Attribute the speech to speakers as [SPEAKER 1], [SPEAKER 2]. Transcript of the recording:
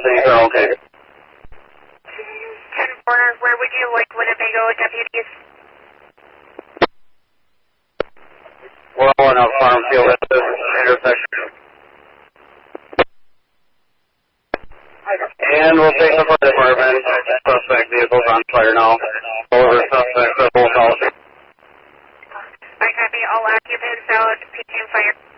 [SPEAKER 1] things are okay.
[SPEAKER 2] 10-4, where would you like Winnebago deputies?
[SPEAKER 1] We're all in a farm field at this intersection. And we'll take the fire department. Suspect vehicles on fire now. Over suspects at both houses.
[SPEAKER 2] I copy. All occupants out. Paging fire.